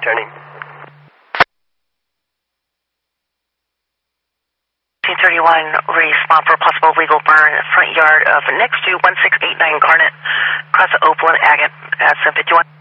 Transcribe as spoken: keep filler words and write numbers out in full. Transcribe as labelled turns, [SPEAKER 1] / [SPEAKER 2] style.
[SPEAKER 1] Turning.
[SPEAKER 2] fifteen thirty-one, respond for possible legal burn, front yard of next to one six eight nine Garnet, across the Opal and Agate at seven fifty-one.